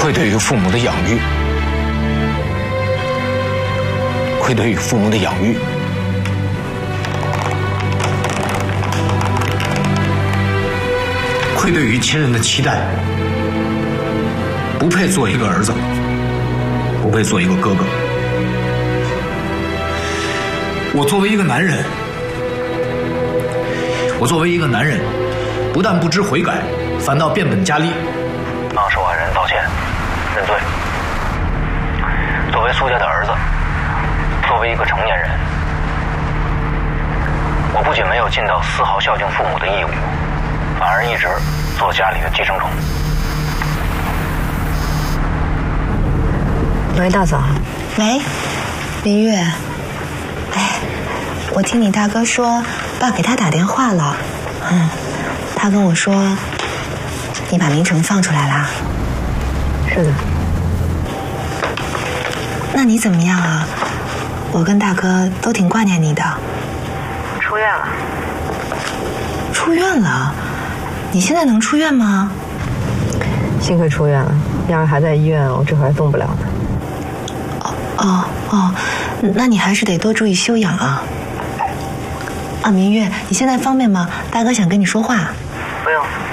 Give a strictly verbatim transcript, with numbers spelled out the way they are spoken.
愧对于父母的养育，愧对于父母的养育，愧对于亲人的期待，不配做一个儿子，不配做一个哥哥。我作为一个男人，我作为一个男人，不但不知悔改，反倒变本加厉，向受害人道歉认罪。作为苏家的儿子，作为一个成年人，我不仅没有尽到丝毫孝敬父母的义务，反而一直做家里的寄生虫。 喂，大嫂。 喂，明月。哎，我听你大哥说，爸给他打电话了。嗯，他跟我说，你把明成放出来啦。 是的。 那你怎么样啊？我跟大哥都挺挂念你的。 出院了。 出院了？你现在能出院吗？ 幸亏出院了，要是还在医院，我这会儿动不了呢。 哦哦，那你还是得多注意休养啊。啊，明月，你现在方便吗？大哥想跟你说话。 不用，